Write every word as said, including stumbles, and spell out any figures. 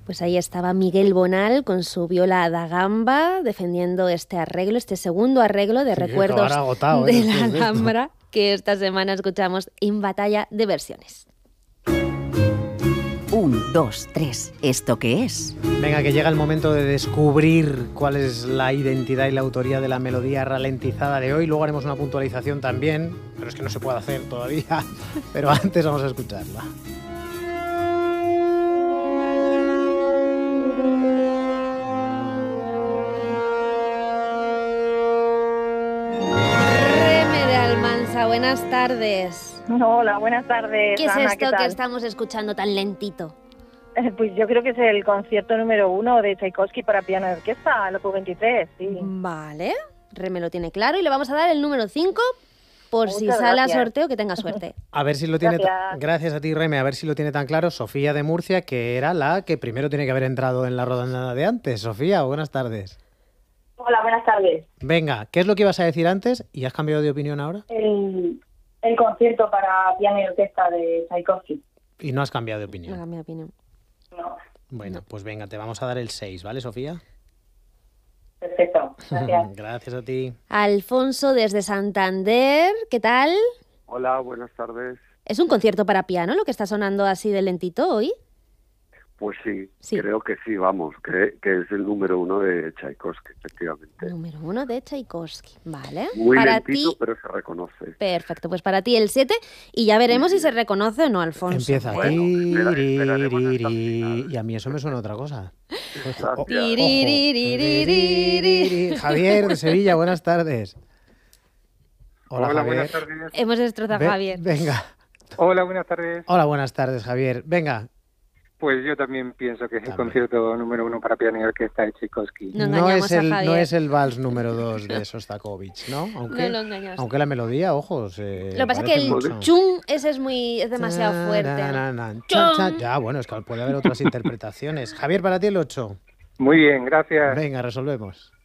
Pues ahí estaba Miguel Bonal con su viola da gamba defendiendo este arreglo, este segundo arreglo de Sí, recuerdos agotado, de ¿eh? la de Alhambra que esta semana escuchamos en Batalla de Versiones. Un, dos, tres. ¿Esto qué es? Venga, que llega el momento de descubrir cuál es la identidad y la autoría de la melodía ralentizada de hoy. Luego haremos una puntualización también, pero es que no se puede hacer todavía. Pero antes vamos a escucharla. Reme de Almansa, buenas tardes. Hola, buenas tardes. ¿Qué es Ana, esto ¿qué que tal? estamos escuchando tan lentito? Eh, Pues yo creo que es el concierto número uno de Tchaikovsky para piano y orquesta, el opus veintitrés, sí. Vale, Reme lo tiene claro y le vamos a dar el número cinco por Muchas si sale a gracias. sorteo, que tenga suerte. A ver si lo tiene. Gracias. Gracias a ti, Reme. A ver si lo tiene tan claro Sofía de Murcia, que era la que primero tiene que haber entrado en la rodada de antes. Sofía, buenas tardes. Hola, buenas tardes. Venga, ¿qué es lo que ibas a decir antes? ¿Y has cambiado de opinión ahora? El, el concierto para piano y orquesta de Tchaikovsky. Y no has cambiado de No opinión. cambia mi opinión. No, Bueno, pues venga, te vamos a dar el seis, ¿vale, Sofía? perfecto, gracias. Gracias a ti. Alfonso desde Santander, ¿qué tal? Hola, buenas tardes. ¿Es un concierto para piano lo que está sonando así de lentito hoy? Pues sí, Sí. creo que sí, vamos, que, que es el número uno de Tchaikovsky, efectivamente. Número uno de Tchaikovsky, ¿vale? Muy para lentito, ti, pero se reconoce. perfecto, pues para ti el siete y ya veremos si se reconoce o no, Alfonso. Empieza. ¿eh? Bueno, espera- esperaremos hasta el Tiririririri. final. Y a mí eso me suena a otra cosa. Gracias. Ojo. Tiririririri. Javier de Sevilla, buenas tardes. Hola, Hola, Javier. buenas tardes. Hemos destrozado Ve- a Javier. Venga. Hola, buenas tardes. Hola, buenas tardes, Javier. Venga. Pues yo también pienso que es el También. concierto número uno para piano y orquesta de Tchaikovsky. No No engañamos es, a el, Javier. no es el vals número dos de Sostakovich, ¿no? Aunque, No lo engañamos. aunque la melodía, ojo, se Lo que pasa es que parece el mucho. chung ese es muy es demasiado fuerte. Tararanan, chan, chan. Ya, bueno, es que puede haber otras interpretaciones. Javier, para ti el ocho. Muy bien, gracias. Venga, resolvemos.